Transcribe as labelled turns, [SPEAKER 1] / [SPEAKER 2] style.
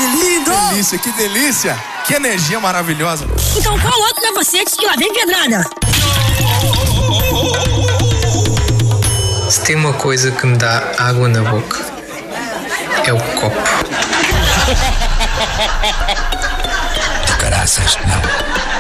[SPEAKER 1] Que lindo!
[SPEAKER 2] Delícia, que delícia! Que energia maravilhosa!
[SPEAKER 1] Então coloca o capacete que lá vem pedrada!
[SPEAKER 3] Se tem uma coisa que me dá água na boca, é o copo.
[SPEAKER 4] De caraças, não.